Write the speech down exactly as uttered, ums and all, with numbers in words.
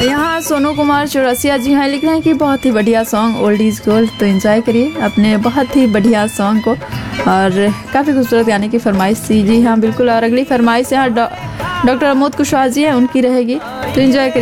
यहाँ सोनू कुमार चौरसिया जी हैं, लिख रहे हैं कि बहुत ही बढ़िया सॉन्ग ओल्ड इज गोल्ड। तो एंजॉय करिए अपने बहुत ही बढ़िया सॉन्ग को। और काफ़ी खूबसूरत गाने की फरमाइश थी। जी हाँ बिल्कुल। और अगली फरमाइश यहाँ डॉक्टर अमोद कुशवाहा जी हैं, उनकी रहेगी। तो एंजॉय करिए।